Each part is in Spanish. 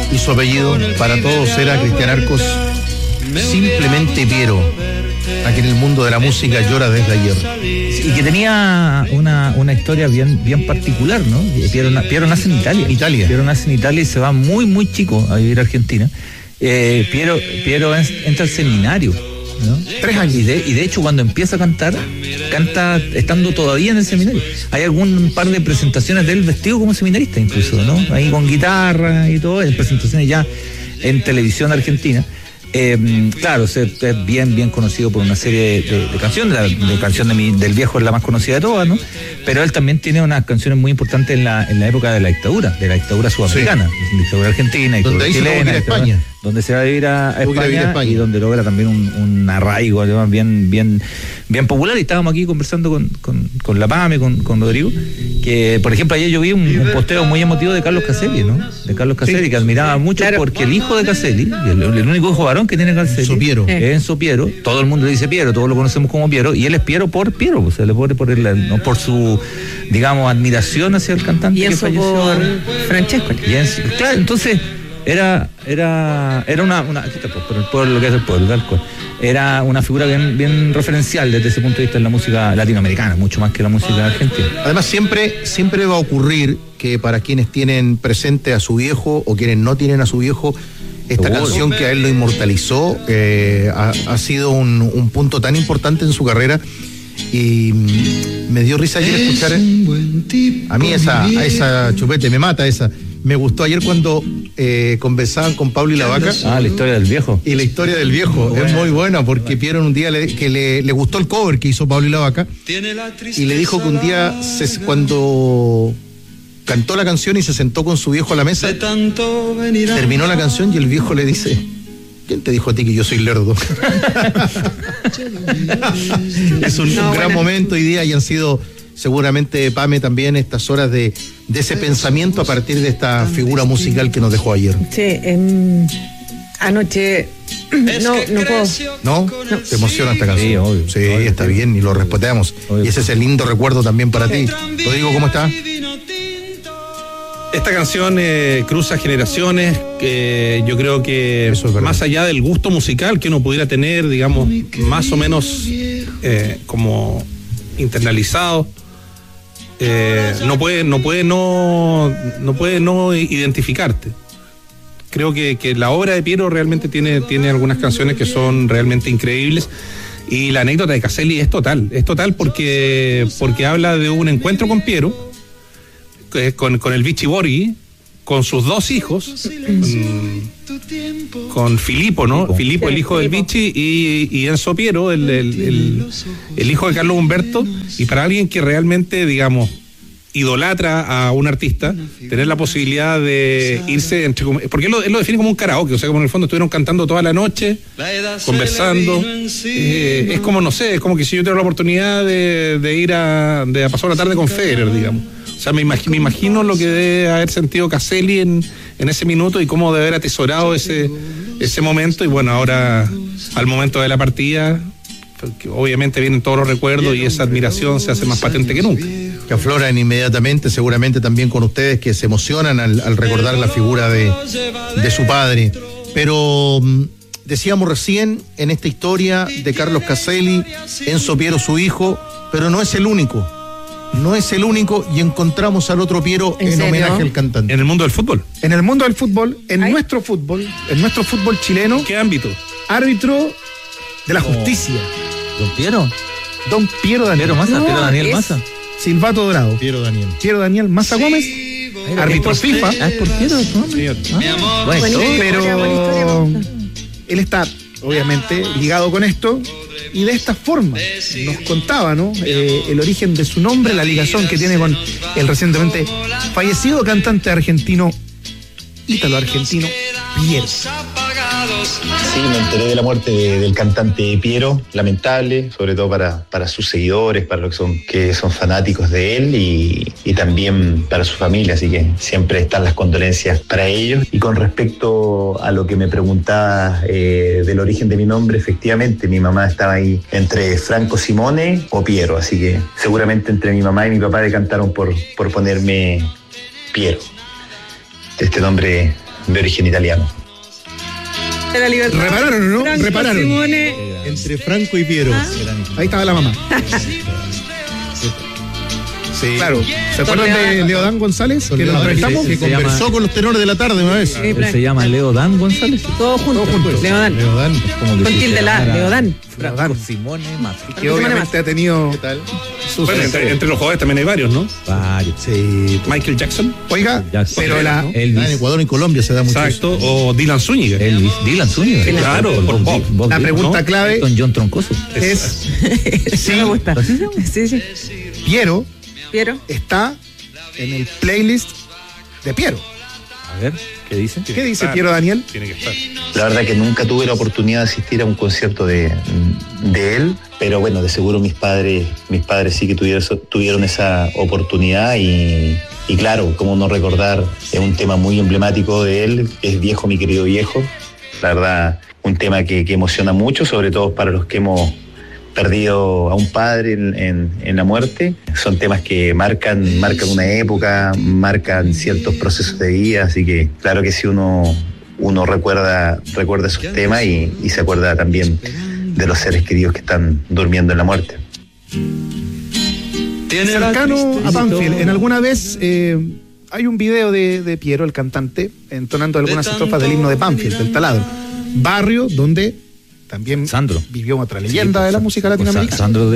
Y su apellido para todos era Cristian Arcos, simplemente Piero, a quien el mundo de la música llora desde ayer. Y que tenía una historia bien particular, ¿no? Piero nace en Italia. Piero nace en Italia y se va muy chico a vivir a Argentina. Piero entra al seminario, ¿no? 3 años. Y de hecho, cuando empieza a cantar, canta estando todavía en el seminario. Hay algún par de presentaciones de él vestido como seminarista, incluso, ¿no? Ahí con guitarra y todo, en presentaciones ya en televisión argentina. Claro, es bien conocido por una serie de canciones. La canción del viejo es la más conocida de todas, ¿no? Pero él también tiene unas canciones muy importantes en la época de la dictadura sudamericana, sí. Dictadura argentina, dictadura chilena, España, donde se va a vivir a España y donde logra también un arraigo además bien popular. Y estábamos aquí conversando con la Pame, con Rodrigo, que por ejemplo ayer yo vi un posteo muy emotivo de Carlos Caselli, ¿no? De Carlos Caselli, sí, que admiraba mucho, claro, porque el hijo de Caselli, el único hijo varón que tiene Caselli, es Enzo Piero. Todo el mundo le dice Piero, todos lo conocemos como Piero, y él es Piero por Piero, o sea, le pone no por su, digamos, admiración hacia el cantante. Y Enzo que falleció por Francesco. Claro, entonces era una por el pueblo, lo que es el pueblo, tal cual. Era una figura bien referencial desde ese punto de vista en la música latinoamericana, mucho más que la música argentina. Además, siempre va a ocurrir que para quienes tienen presente a su viejo o quienes no tienen a su viejo, esta canción que a él lo inmortalizó ha sido un punto tan importante en su carrera. Y me dio risa ayer escuchar a mí esa Chupete, me mata esa. Me gustó ayer cuando conversaban con Pablo y la Vaca. La historia del viejo. Y la historia del viejo es muy buena porque Piero un día le gustó el cover que hizo Pablo y la Vaca y le dijo que un día cuando cantó la canción y se sentó con su viejo a la mesa, terminó la canción y el viejo le dice: ¿quién te dijo a ti que yo soy lerdo? Es un gran momento hoy día y han sido seguramente, Pame, también estas horas de ese pensamiento a partir de esta figura musical que nos dejó ayer. Sí, anoche no puedo. ¿No? ¿Te emociona esta canción? Sí, obvio. Sí, está bien y lo respetamos. Obvio. Y ese es el lindo recuerdo también para ti. Rodrigo, ¿cómo estás? Esta canción cruza generaciones, yo creo que más allá del gusto musical que uno pudiera tener, digamos, más o menos como internalizado, no puede no identificarte. Creo que la obra de Piero realmente tiene algunas canciones que son realmente increíbles. Y la anécdota de Caselli es total porque habla de un encuentro con Piero, con el Vichy Borghi, con sus 2 hijos, con Filippo, ¿no? Filippo, el hijo del Vichy, y Enzo Piero, el hijo de Carlos Humberto. Y para alguien que realmente, digamos, idolatra a un artista, tener la posibilidad de irse porque él lo define como un karaoke, o sea, como en el fondo estuvieron cantando toda la noche, conversando. Es como, no sé, es como que si yo tengo la oportunidad de ir a pasar la tarde con Federer, digamos. O sea, me imagino lo que debe haber sentido Caselli en ese minuto y cómo debe haber atesorado ese momento. Y bueno, ahora, al momento de la partida, obviamente vienen todos los recuerdos y esa admiración se hace más patente que nunca. Que afloran inmediatamente, seguramente también con ustedes que se emocionan al recordar la figura de su padre. Pero decíamos recién en esta historia de Carlos Caselli, Enzo Piero su hijo, pero no es el único. No es el único y encontramos al otro Piero en homenaje al cantante. ¿En el mundo del fútbol? En el mundo del fútbol, en nuestro fútbol chileno. ¿Qué ámbito? Árbitro de la justicia. ¿Don Piero? Don Piero Daniel. Piero Daniel Maza. Silvato Dorado. Piero Daniel Maza Gómez. Árbitro FIFA. Es por Piero, ¿no? Bueno, pero él está obviamente ligado con esto. Y de esta forma nos contaba, ¿no? El origen de su nombre, la ligación que tiene con el recientemente fallecido cantante argentino, ítalo-argentino, Piero. Sí, me enteré de la muerte del cantante Piero, lamentable, sobre todo para sus seguidores, para los que son fanáticos de él y también para su familia, así que siempre están las condolencias para ellos. Y con respecto a lo que me preguntaba del origen de mi nombre, efectivamente mi mamá estaba ahí entre Franco Simone o Piero, así que seguramente entre mi mamá y mi papá decantaron por ponerme Piero. Este nombre de origen italiano. De la libertad. ¿Repararon o no? Franco Repararon. Simone. Entre Franco y Piero. Ahí estaba la mamá. Sí. Claro. ¿Se acuerdan de Leodán González? Que nos entrevistamos. Que Se conversó llama- con los tenores de la tarde una vez. Sí, Él se llama Leodán González. Todos juntos. Leodán. Leodán. Como que Con si tilde se la, llamara Leodán. Franco Simone Mafia. Que obviamente ha tenido ¿Qué tal? sus... Bueno, entre los jugadores también hay varios, ¿no? Varios. Sí. Michael Jackson, Oiga, Jackson. pero la... Ah, en Elvis. Ecuador y Colombia se da mucho. exacto, o Dylan Zúñiga. Elvis. Dylan Zúñiga. Claro, por Bob. La pregunta ¿no? clave Con John Troncoso. es Sí, me gusta. Sí, sí. Piero Piero. está en el playlist de Piero. A ver, ¿qué dice? ¿Qué dice Piero Daniel? Tiene que estar. La verdad que nunca tuve la oportunidad de asistir a un concierto de él, pero bueno, de seguro mis padres sí que tuvieron esa oportunidad y claro, cómo no recordar, es un tema muy emblemático de él, es Viejo, mi querido viejo. La verdad, un tema que emociona mucho, sobre todo para los que hemos perdido a un padre en la muerte. Son temas que marcan una época, marcan ciertos procesos de vida, así que claro que si uno recuerda esos temas y se acuerda también de los seres queridos que están durmiendo en la muerte. Cercano a Banfield, en alguna vez hay un video de Piero, el cantante, entonando algunas estrofas del himno de Banfield, del Taladro, barrio donde también Sandro. vivió otra leyenda de la música latinoamericana. Sandro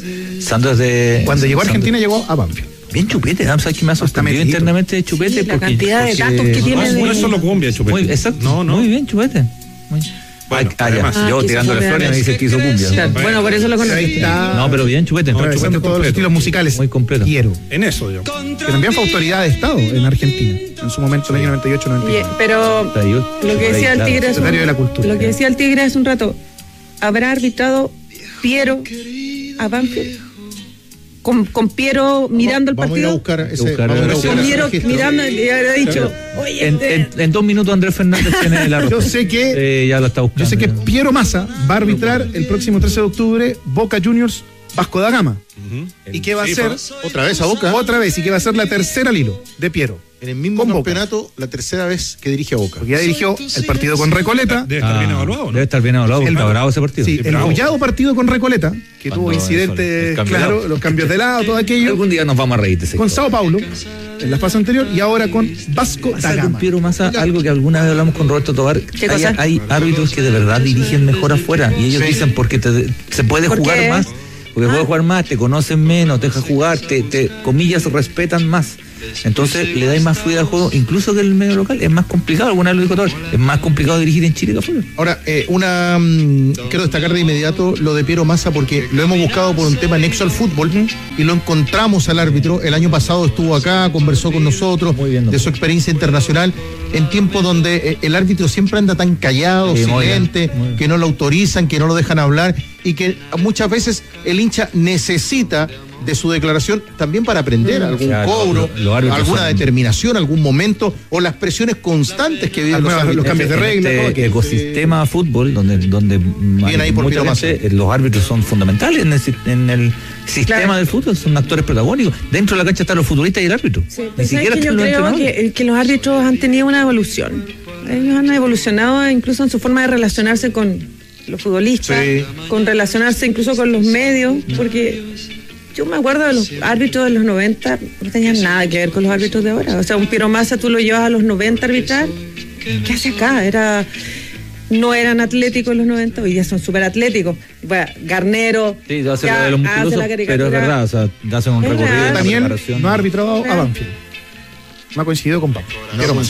es de. Cuando llegó a Sandro- Argentina llegó a Banfield. Bien chupete, ¿sabes qué me ha sorprendido metidito. internamente de chupete? Sí, la cantidad de datos que tiene No, no de- es solo cumbia, Chupete. Muy, exacto. No, no. Muy bien, chupete. Muy... Bueno, ya. además, Yo quiso tirándole cumbia, flores me dice que hizo cumbia. Claro, bueno, por eso lo Ahí conocí. está. No, pero bien chupete. Atravesando chupete todos los completo. estilos musicales. Muy completo. Piero, En eso, digamos. que también fue autoridad de Estado en Argentina, en su momento, en el año 98-99. Oye, pero lo que decía el Tigre hace Secretario de la Cultura. lo que decía el Tigre hace un rato, ¿habrá arbitrado Piero a Banfield? Con Piero mirando el Vamos a ir a partido. buscar ese. Buscar vamos a ir a el- buscar Con ese Piero registro. mirando y habrá dicho, oye, En 2 minutos Andrés Fernández tiene la Yo sé que ya lo está buscando. Yo sé que Piero Massa va a arbitrar el próximo 13 de octubre Boca Juniors Vasco da Gama. ¿Y qué va a Sí, ser? Otra vez a Boca. Otra vez, y que va a ser la tercera al hilo de Piero. En el mismo Con Boca. campeonato, la tercera vez que dirige a Boca. Porque ya dirigió el partido con Recoleta. Debe estar bien evaluado, ¿no? Debe estar bien evaluado, porque El- está bravo ese partido. Sí, el bravo. bullado partido con Recoleta, que Cuando tuvo incidentes, el cambio de claro, lado. los cambios de lado, todo aquello, Algún día nos vamos a reír de ese con Sao Paulo, en la fase anterior, y ahora con Vasco da Pasa con Gama. Piero Massa, algo que alguna vez hablamos con Roberto Tobar. ¿Qué cosa? Hay árbitros que de verdad dirigen mejor afuera. Y ellos dicen porque se puede ¿Por jugar qué? más. Porque puedes jugar más, te conocen menos, te dejan jugar, te comillas, respetan más. Entonces le dais más fluidez al juego, incluso que el medio local. Es más complicado, alguna vez lo dijo Tobar, es más complicado dirigir en Chile que afuera. Ahora, quiero destacar de inmediato lo de Piero Massa porque lo hemos buscado por un tema nexo al fútbol y lo encontramos al árbitro. El año pasado estuvo acá, conversó con nosotros Muy bien, de su experiencia internacional en tiempos donde el árbitro siempre anda tan callado, Sí, muy bien, silente, muy bien. que no lo autorizan, que no lo dejan hablar y que muchas veces el hincha necesita de su declaración también para aprender algún Claro, cobro, los árbitros alguna son- determinación, algún momento o las presiones constantes que viven los Los árbitros. cambios de regla, todo Este aquello. ecosistema fútbol, donde ahí por Piero Massa. los árbitros son fundamentales en el sistema Claro. del fútbol, son actores protagónicos. Dentro de la cancha están los futbolistas y el árbitro. Sí, Ni pero siquiera ¿sabes qué? están Yo los creo entrenadores. que los árbitros han tenido una evolución. Ellos han evolucionado incluso en su forma de relacionarse con los futbolistas, Sí. con relacionarse incluso con los medios, porque yo me acuerdo de los árbitros de los 90, no tenían nada que ver con los árbitros de ahora. O sea, un Piero Massa tú lo llevas a los 90 a arbitrar, ¿qué hace acá? No eran atléticos en los 90, hoy día son súper atléticos. Bueno, Garnero, Sí, lo hace ya lo de los hace musculosos, la pero es caricatura. verdad, o sea, hacen un Es recorrido. real. una Daniel preparación. no ha arbitrado a Claro. Banfield. No ha coincidido con Banfield. Piero Massa.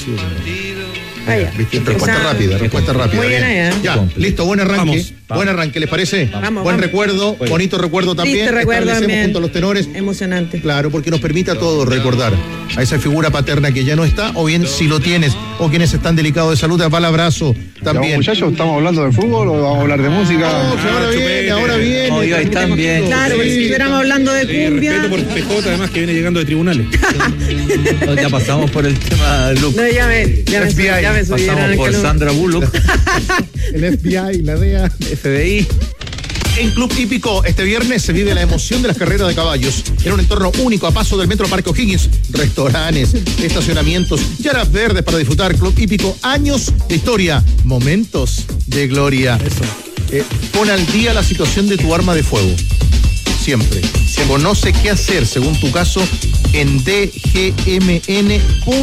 Vaya. Respuesta O sea, rápida, respuesta rápida. muy bien allá. Ya, listo, buen arranque. Vamos, Buen arranque, ¿les parece? Vamos, Buen vamos. recuerdo, bonito recuerdo también. Triste recuerdo Establecemos también. junto a los tenores. Emocionante. Claro, porque nos permite a todos recordar a esa figura paterna que ya no está, o bien si lo tienes, o quienes están delicados de salud, va el abrazo también. Muchachos, ¿estamos hablando de fútbol o vamos a hablar de música? No, que ahora viene, ahora viene. No, iba ahí también. Claro, pero si estuviéramos hablando de cumbia. Respeto por PJ, además, que viene llegando de tribunales. No, ya pasamos por el tema de Luke. No, ya me subieron Pasamos al por calor. Sandra Bullock, El FBI, la DEA. FBI. En Club Hípico, este viernes se vive la emoción de las carreras de caballos en un entorno único a paso del Metro Parque O'Higgins. Restaurantes, estacionamientos y áreas verdes para disfrutar. Club Hípico, años de historia, momentos de gloria. Pon al día la situación de tu arma de fuego. Siempre. Conoce qué hacer según tu caso en dgmn.cl.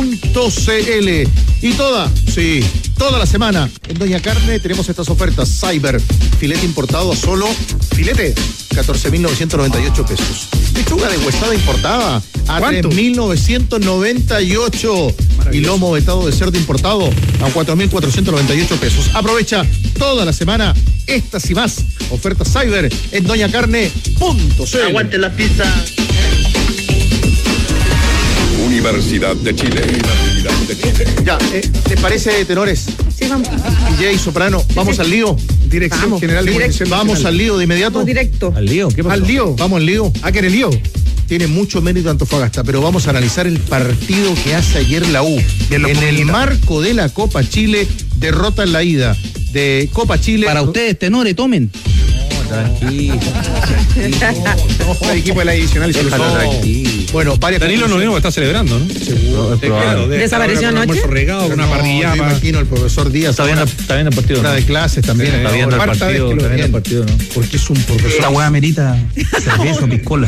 Y toda la semana en Doña Carne tenemos estas ofertas. Cyber, filete importado a solo, filete, 14.998 pesos. Lechuga de huesada importada a 3.998. Y lomo vetado de cerdo importado a 4.498 pesos. Aprovecha toda la semana estas y más ofertas Cyber en doñacarne.cl. Aguante la pizza. Universidad de Chile. Ya, ¿les parece, tenores? Sí, vamos. DJ Soprano, vamos al lío. Dirección Vamos, General de Comunicación Vamos Nacional. al lío de inmediato. Vamos directo. ¿Al lío? ¿Qué pasó? Al lío. Vamos al lío. ¿A qué eres lío? Tiene mucho mérito Antofagasta, pero vamos a analizar el partido que hace ayer la U. En el marco de la Copa Chile, derrota en la ida de Copa Chile. Para ustedes, tenores, tomen. Tranquilo. El equipo de la adicional y Déjalo tranquilo. Bueno, varias Danilo lo único que está celebrando, ¿no? Seguro. Claro, ¿Desapareció un anoche? almuerzo regado, una parrillada. Me imagino el profesor Díaz. Está viendo el partido. Hora ¿no? de clases también. Está viendo el Cuarta partido. vez que lo Está viendo el ven. partido, ¿no? Porque es un profesor. Esta weá merita cerveza o piscola.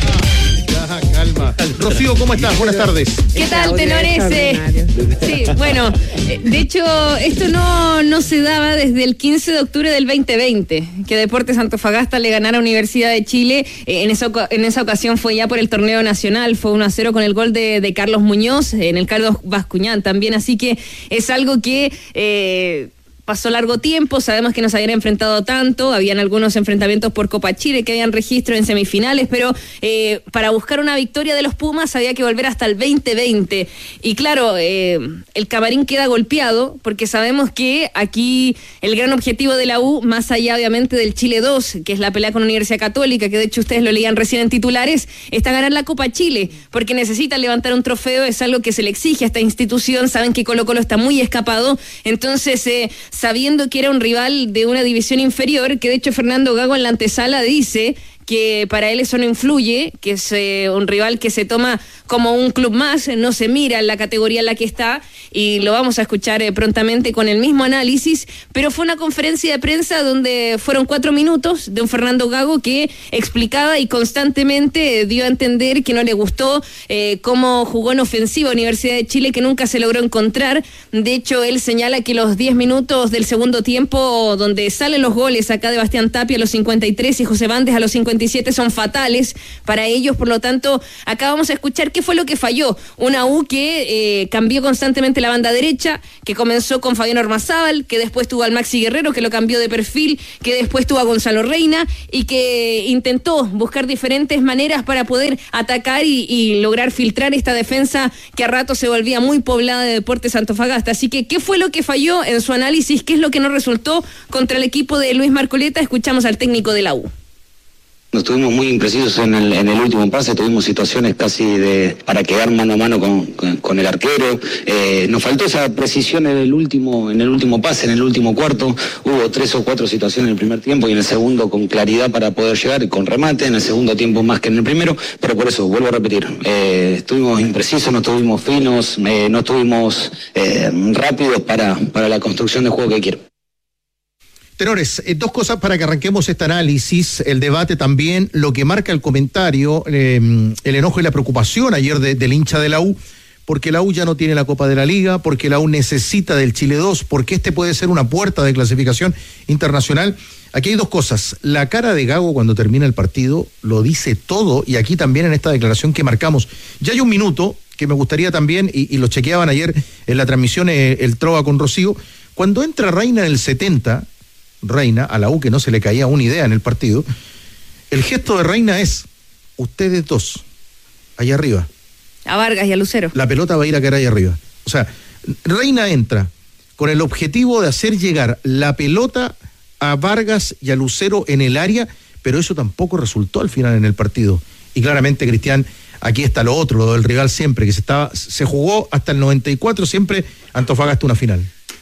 Ya, calma. Rocío, ¿cómo estás? Buenas tardes. ¿Qué tal, Claudia, tenores? extraordinario. Sí, bueno, de hecho, esto no se daba desde el 15 de octubre del 2020, que Deportes Antofagasta le ganara a Universidad de Chile. En esa ocasión fue ya por el torneo nacional, fue 1-0 con el gol de Carlos Muñoz, en el Carlos Bascuñán también, así que es algo que pasó largo tiempo, sabemos que no se habían enfrentado tanto, habían algunos enfrentamientos por Copa Chile que habían registro en semifinales, pero para buscar una victoria de los Pumas había que volver hasta el 2020. Y claro, el camarín queda golpeado porque sabemos que aquí el gran objetivo de la U, más allá obviamente del Chile 2, que es la pelea con la Universidad Católica, que de hecho ustedes lo leían recién en titulares, está ganar la Copa Chile, porque necesitan levantar un trofeo, es algo que se le exige a esta institución, saben que Colo-Colo está muy escapado, entonces sabiendo que era un rival de una división inferior, que de hecho Fernando Gago en la antesala dice que para él eso no influye, que es un rival que se toma como un club más, no se mira en la categoría en la que está, y lo vamos a escuchar prontamente con el mismo análisis, pero fue una conferencia de prensa donde fueron 4 minutos de un Fernando Gago que explicaba y constantemente dio a entender que no le gustó cómo jugó en ofensiva Universidad de Chile, que nunca se logró encontrar. De hecho, él señala que los 10 minutos del segundo tiempo, donde salen los goles acá de Bastián Tapia a los 53 y José Bandes a los 57, son fatales para ellos. Por lo tanto, acá vamos a escuchar qué fue lo que falló. Una U que cambió constantemente la banda derecha, que comenzó con Fabián Ormazábal, que después tuvo al Maxi Guerrero, que lo cambió de perfil, que después tuvo a Gonzalo Reina y que intentó buscar diferentes maneras para poder atacar y lograr filtrar esta defensa que a rato se volvía muy poblada de Deportes Antofagasta. Así que, ¿qué fue lo que falló en su análisis? ¿Qué es lo que no resultó contra el equipo de Luis Marcoleta? Escuchamos al técnico de la U. Nos estuvimos muy imprecisos en el último pase, tuvimos situaciones casi para quedar mano a mano con el arquero. Nos faltó esa precisión en el último pase, en el último cuarto. Hubo 3 o 4 situaciones en el primer tiempo y en el segundo con claridad para poder llegar, con remate, en el segundo tiempo más que en el primero, pero por eso, vuelvo a repetir, estuvimos imprecisos, no estuvimos finos, no estuvimos rápidos para la construcción de juego que quiero. Tenores, 2 cosas para que arranquemos este análisis, el debate también, lo que marca el comentario, el enojo y la preocupación ayer del hincha de la U, porque la U ya no tiene la Copa de la Liga, porque la U necesita del Chile 2, porque este puede ser una puerta de clasificación internacional. Aquí hay 2 cosas. La cara de Gago cuando termina el partido lo dice todo, y aquí también en esta declaración que marcamos. Ya hay un minuto que me gustaría también, y lo chequeaban ayer en la transmisión el Trova con Rocío, cuando entra Reina en el 70... Reina, a la U que no se le caía una idea en el partido, el gesto de Reina es, ustedes 2, allá arriba. A Vargas y a Lucero. La pelota va a ir a caer allá arriba. O sea, Reina entra con el objetivo de hacer llegar la pelota a Vargas y a Lucero en el área, pero eso tampoco resultó al final en el partido. Y claramente, Cristian, aquí está lo otro, lo del rival siempre, que se jugó hasta el 94, siempre Antofagasta una final.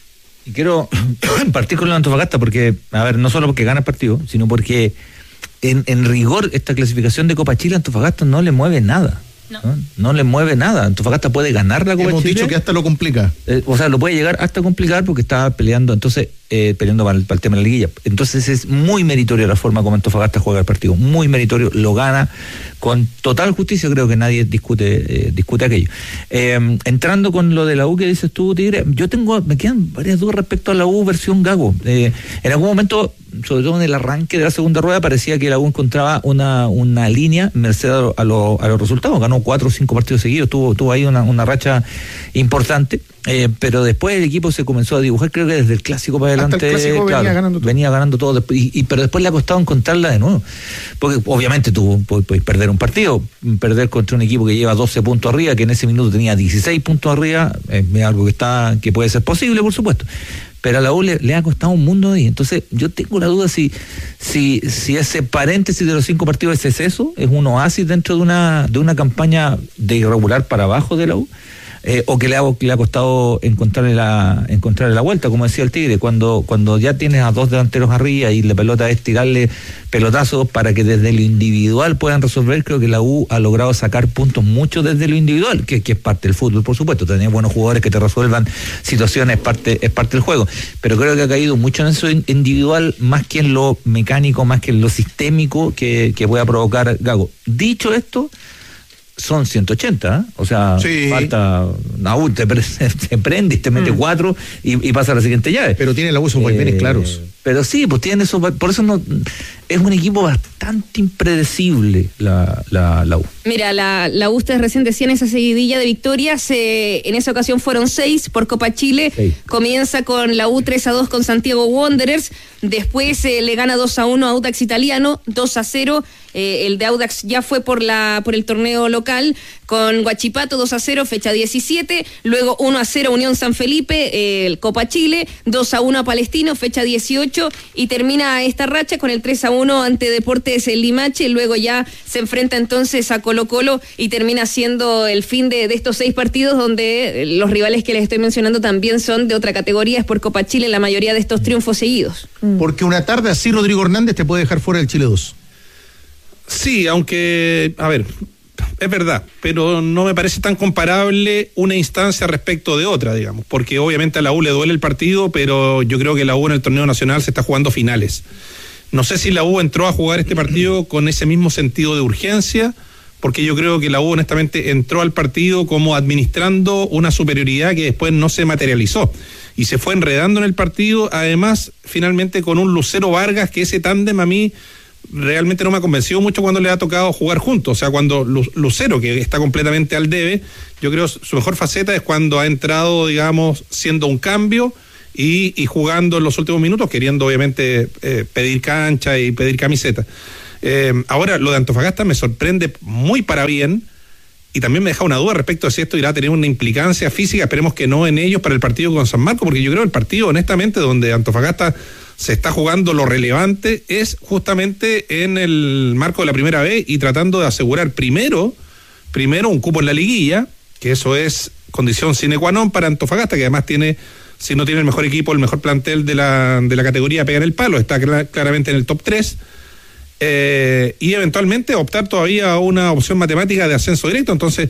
Y quiero partir con la Antofagasta porque, a ver, no solo porque gana el partido, sino porque en rigor esta clasificación de Copa Chile a Antofagasta no le mueve nada. No le mueve nada. Antofagasta puede ganar la Copa Hemos Chile. dicho que hasta lo complica. O sea, lo puede llegar hasta complicar porque está peleando, entonces, peleando para el tema de la liguilla. Entonces es muy meritorio la forma como Antofagasta juega el partido. Muy meritorio, lo gana con total justicia, creo que nadie discute aquello. Entrando con lo de la U que dices tú, Tigre, me quedan varias dudas respecto a la U versión Gago. En algún momento, sobre todo en el arranque de la segunda rueda, parecía que la U encontraba una línea merced a los resultados. Ganó 4 o 5 partidos seguidos, tuvo ahí una racha importante, pero después el equipo se comenzó a dibujar, creo que desde el clásico para adelante. Hasta el clásico venía ganando todo. Pero después le ha costado encontrarla de nuevo, porque obviamente tú puedes perder un partido, perder contra un equipo que lleva 12 puntos arriba, que en ese minuto tenía 16 puntos arriba, es algo que puede ser posible, por supuesto. Pero a la U le ha costado un mundo ahí. Entonces, yo tengo la duda si ese paréntesis de los 5 partidos es eso, es un oasis dentro de una campaña de irregular para abajo de la U, o que le ha costado encontrarle la vuelta, como decía el Tigre, cuando ya tienes a 2 delanteros arriba y la pelota es tirarle pelotazos para que desde lo individual puedan resolver. Creo que la U ha logrado sacar puntos mucho desde lo individual, que es parte del fútbol, por supuesto. Tener buenos jugadores que te resuelvan situaciones es parte del juego, pero creo que ha caído mucho en eso individual, más que en lo mecánico, más que en lo sistémico que pueda provocar Gago. Dicho esto, son 180, o sea, sí. Falta Naúl, te prende y te mete 4 y pasa a la siguiente llave. Pero tiene la U esos vaivenes claros. Pero sí, pues tiene eso, por eso no es un equipo bastante impredecible la U. Mira, la U, ustedes recién decían esa seguidilla de victorias, en esa ocasión fueron 6 por Copa Chile. Sí. Comienza con la U 3-2 con Santiago Wanderers, después le gana 2-1 a Audax Italiano, 2-0, el de Audax ya fue por el torneo local, con Huachipato 2-0, fecha 17, luego 1-0 Unión San Felipe, el Copa Chile, 2-1 a Palestino, fecha 18, y termina esta racha con el 3-1 ante Deportes Limache. Luego ya se enfrenta entonces a Colo-Colo y termina siendo el fin de estos 6 partidos, donde los rivales que les estoy mencionando también son de otra categoría, es por Copa Chile la mayoría de estos triunfos seguidos. Porque una tarde así Rodrigo Hernández te puede dejar fuera del Chile 2. Sí, aunque, a ver, es verdad, pero no me parece tan comparable una instancia respecto de otra, digamos, porque obviamente a la U le duele el partido, pero yo creo que la U en el torneo nacional se está jugando finales. No sé si la U entró a jugar este partido con ese mismo sentido de urgencia, porque yo creo que la U honestamente entró al partido como administrando una superioridad que después no se materializó y se fue enredando en el partido, además finalmente con un Lucero Vargas, que ese tándem a mí realmente no me ha convencido mucho cuando le ha tocado jugar juntos. O sea, cuando Lucero, que está completamente al debe, yo creo su mejor faceta es cuando ha entrado, digamos, siendo un cambio y jugando en los últimos minutos, queriendo obviamente pedir cancha y pedir camiseta. Ahora, lo de Antofagasta me sorprende muy para bien, y también me deja una duda respecto a si esto irá a tener una implicancia física, esperemos que no en ellos, para el partido con San Marcos, porque yo creo que el partido, honestamente, donde Antofagasta se está jugando lo relevante es justamente en el marco de la primera vez y tratando de asegurar primero un cupo en la liguilla, que eso es condición sine qua non para Antofagasta, que además tiene, si no tiene el mejor equipo, el mejor plantel de la categoría, pega en el palo, está claramente en el top 3, y eventualmente optar todavía a una opción matemática de ascenso directo. Entonces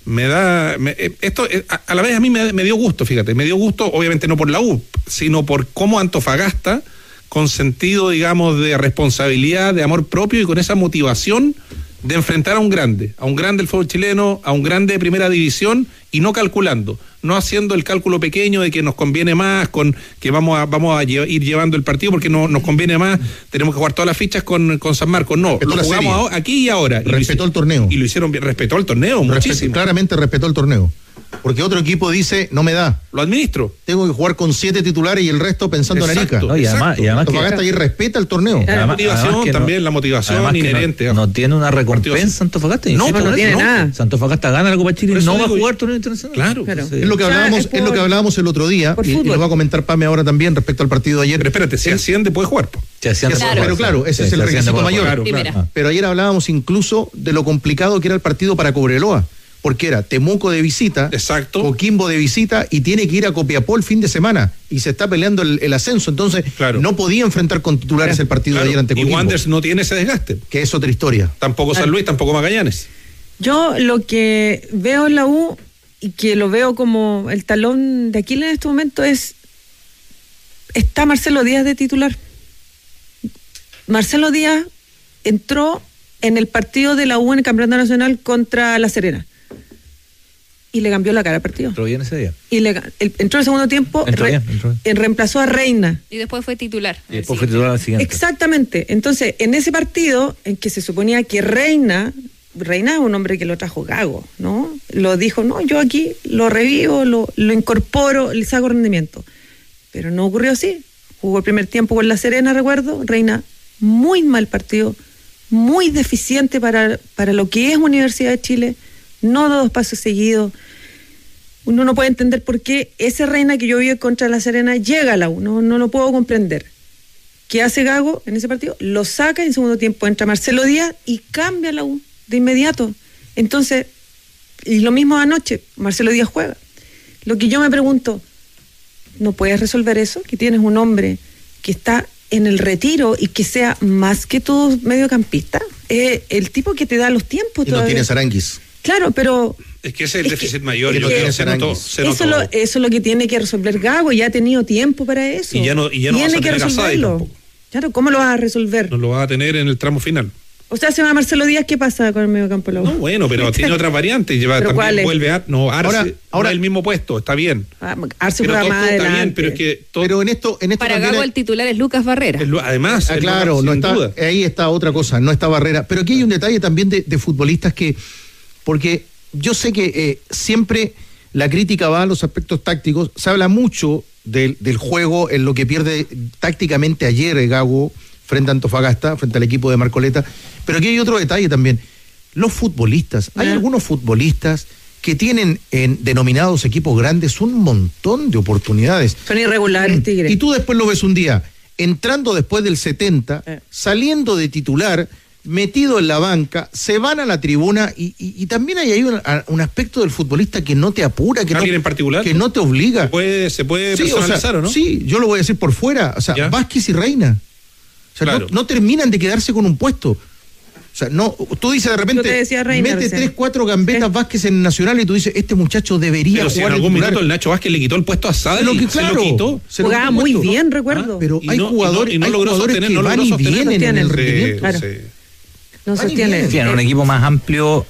esto a la vez a mí me dio gusto, fíjate, me dio gusto obviamente no por la U, sino por cómo Antofagasta, con sentido, digamos, de responsabilidad, de amor propio y con esa motivación de enfrentar a un grande del fútbol chileno, a un grande de primera división, y no calculando, no haciendo el cálculo pequeño de que nos conviene más, con que vamos a ir llevando el partido porque no nos conviene más, tenemos que jugar todas las fichas con San Marcos. No, lo jugamos aquí y ahora. Respetó el torneo. Y lo hicieron bien, respetó el torneo muchísimo. Claramente respetó el torneo. Porque otro equipo dice, no me da. Lo administro. Tengo que jugar con 7 titulares y el resto pensando en Arica. No, y además Antofagasta ahí respeta el torneo. La motivación también, la motivación inherente. No tiene una recompensa Antofagasta. No tiene nada. Antofagasta gana la Copa Chile y no va a jugar torneo internacional. Claro. Es lo que hablábamos el otro día, y lo va a comentar Pame ahora también respecto al partido de ayer. Pero espérate, si asciende puede jugar. Pero claro, ese es el requisito mayor. Pero ayer hablábamos incluso de lo complicado que era el partido para Cobreloa. porque era Temuco de visita, exacto, Coquimbo de visita, y tiene que ir a Copiapó el fin de semana, y se está peleando el ascenso, entonces no podía enfrentar con titulares el partido de ayer ante Coquimbo. Y Wanderers no tiene ese desgaste. Que es otra historia. Tampoco San Luis, tampoco Magallanes. Yo lo que veo en la U, y que lo veo como el talón de Aquiles en este momento, está Marcelo Díaz de titular. Marcelo Díaz entró en el partido de la U en el Campeonato Nacional contra La Serena y le cambió la cara al partido. Entró bien ese día. Y entró el segundo tiempo, entró bien. Reemplazó a Reina. Y después fue titular. Y después fue titular al siguiente. Exactamente. Entonces, en ese partido en que se suponía que Reina es un hombre que lo trajo Gago, ¿no? Lo dijo, no, yo aquí lo revivo, lo incorporo, le saco rendimiento. Pero no ocurrió así. Jugó el primer tiempo con La Serena, recuerdo. Reina, muy mal partido, muy deficiente para lo que es Universidad de Chile, no 2 pasos seguidos. Uno no puede entender por qué ese Reina que yo vi contra La Serena llega a la U, no lo puedo comprender. ¿Qué hace Gago en ese partido? Lo saca y en segundo tiempo entra Marcelo Díaz y cambia la U de inmediato. Entonces, y lo mismo anoche, Marcelo Díaz juega. Lo que yo me pregunto, ¿no puedes resolver eso? Que tienes un hombre que está en el retiro y que sea más que todo mediocampista, el tipo que te da los tiempos. Y no tienes Aranguis. Claro, pero es que ese es el déficit mayor. Eso es lo que tiene que resolver Gago. Ya ha tenido tiempo para eso. Y ya no vas a tener resolverlo. Claro, ¿cómo lo vas a resolver? No lo vas a tener en el tramo final. O sea, se va Marcelo Díaz, ¿qué pasa con el mediocampo de la U? No, bueno, pero tiene otras variantes. También vuelve a... No, Arce, ahora el mismo puesto, está bien. Arce juega más adelante. Está bien, pero es que... Pero en esto para Gago el titular es Lucas Barrera. Además, claro, no está, duda. Ahí está otra cosa, no está Barrera. Pero aquí hay un detalle también de futbolistas que... Porque yo sé que siempre la crítica va a los aspectos tácticos. Se habla mucho del juego, en lo que pierde tácticamente ayer Gago frente a Antofagasta, frente al equipo de Marcoleta. Pero aquí hay otro detalle también. Los futbolistas, hay algunos futbolistas que tienen en denominados equipos grandes un montón de oportunidades. Son irregulares, Tigre. Y tú después lo ves un día, entrando después del 70, saliendo de titular, metido en la banca, se van a la tribuna y también hay ahí un aspecto del futbolista que no te apura, que ¿alguien en particular? Que no te obliga. Se puede personalizar, ¿o no? Sí, yo lo voy a decir por fuera. O sea, Vázquez y Reina. O sea, claro. no terminan de quedarse con un puesto. O sea, no, tú dices de repente, Reina, mete 3-4 gambetas Vázquez en Nacional y tú dices, este muchacho debería jugar. Pero en algún minuto el Nacho Vázquez le quitó el puesto a Sadel, se lo quitó. Jugaba muy bien, recuerdo. Pero hay jugadores que van y vienen en el rendimiento. No se tiene. Sí, en un equipo más amplio,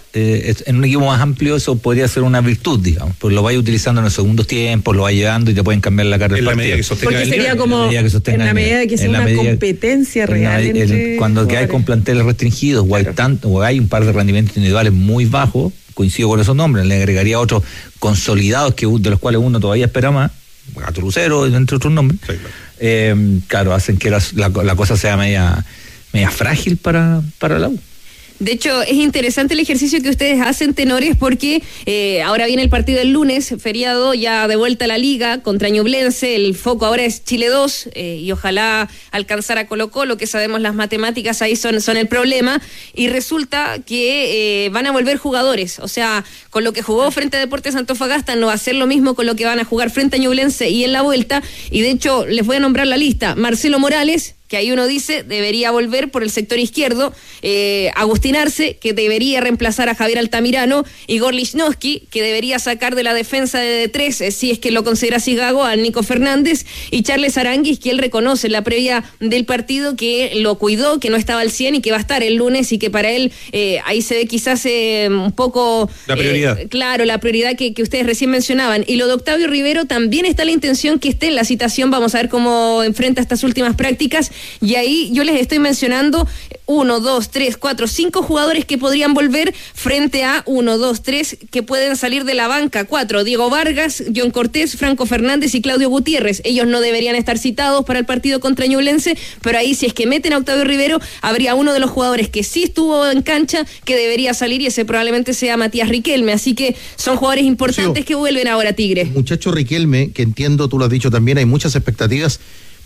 eso podría ser una virtud, digamos, pues lo vais utilizando en los segundos tiempos, lo vais llevando y te pueden cambiar la cara del partido. Porque sería como en la medida de que sea una competencia real. Cuando hay con planteles restringidos o hay un par de rendimientos individuales muy bajos, coincido con esos nombres, le agregaría otros consolidados de los cuales uno todavía espera más, Gato Lucero, entre otros nombres. Sí, claro, hacen que la cosa sea media frágil para la U. De hecho, es interesante el ejercicio que ustedes hacen, tenores, porque ahora viene el partido del lunes, feriado, ya de vuelta a la liga contra Ñublense, el foco ahora es Chile 2, y ojalá alcanzar a Colo-Colo, que sabemos las matemáticas ahí son el problema, y resulta que van a volver jugadores, o sea, con lo que jugó frente a Deportes Antofagasta no va a ser lo mismo con lo que van a jugar frente a Ñublense y en la vuelta, y de hecho les voy a nombrar la lista: Marcelo Morales, que ahí uno dice debería volver por el sector izquierdo, Agustín Arce, que debería reemplazar a Javier Altamirano, Igor Lichnowsky, que debería sacar de la defensa de 3, si es que lo considera así Gago, al Nico Fernández, y Charles Aranguis, que él reconoce en la previa del partido que lo cuidó, que no estaba al 100 y que va a estar el lunes, y que para él ahí se ve quizás un poco... La prioridad. Claro, la prioridad que ustedes recién mencionaban. Y lo de Octavio Rivero también está la intención que esté en la citación, vamos a ver cómo enfrenta estas últimas prácticas. Y ahí yo les estoy mencionando 1, 2, 3, 4, 5 jugadores que podrían volver frente a 1, 2, 3 que pueden salir de la banca. 4, Diego Vargas, John Cortés, Franco Fernández y Claudio Gutiérrez. Ellos no deberían estar citados para el partido contra Ñublense, pero ahí si es que meten a Octavio Rivero, habría uno de los jugadores que sí estuvo en cancha que debería salir, y ese probablemente sea Matías Riquelme. Así que son jugadores importantes que vuelven ahora, Tigre. Muchacho Riquelme, que entiendo, tú lo has dicho también, hay muchas expectativas,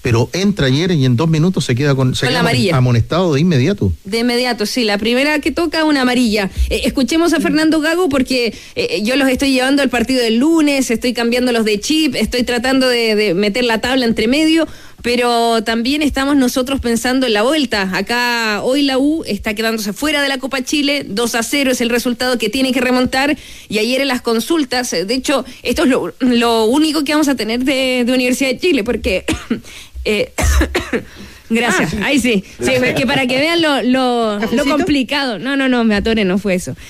pero entra ayer y en 2 minutos se queda la amarilla. Amonestado de inmediato. De inmediato, sí, la primera que toca una amarilla. Escuchemos a Fernando Gago porque yo los estoy llevando al partido del lunes, estoy cambiando los de chip, estoy tratando de meter la tabla entre medio, pero también estamos nosotros pensando en la vuelta. Acá hoy la U está quedándose fuera de la Copa Chile, 2-0 es el resultado que tiene que remontar, y ayer en las consultas, de hecho, esto es lo único que vamos a tener de Universidad de Chile, porque... Gracias, ahí sí, que para que vean lo complicado. No, me atoré, no fue eso.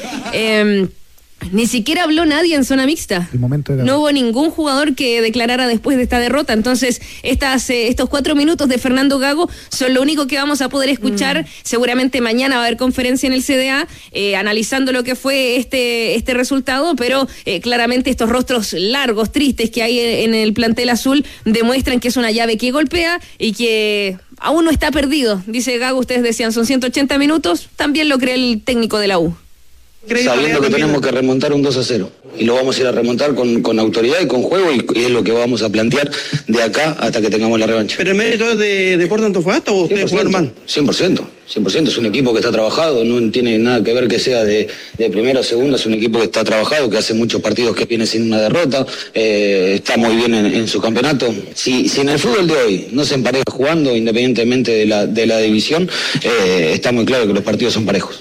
Ni siquiera habló nadie en zona mixta. No hubo ningún jugador que declarara después de esta derrota. Entonces, estos 4 minutos de Fernando Gago son lo único que vamos a poder escuchar. Seguramente mañana va a haber conferencia en el CDA analizando lo que fue este resultado, pero claramente estos rostros largos, tristes que hay en el plantel azul demuestran que es una llave que golpea y que aún no está perdido. Dice Gago, ustedes decían, son 180 minutos, también lo cree el técnico de la U. Sabiendo que tenemos que remontar un 2-0 y lo vamos a ir a remontar con autoridad y con juego, y es lo que vamos a plantear de acá hasta que tengamos la revancha. ¿Pero el mérito es de Deportes Antofagasta o ustedes jugaron mal? 100%, es un equipo que está trabajado, no tiene nada que ver que sea de primera o segunda, es un equipo que está trabajado, que hace muchos partidos que viene sin una derrota, está muy bien en su campeonato. Si en el fútbol de hoy no se empareja jugando, independientemente de la división, está muy claro que los partidos son parejos.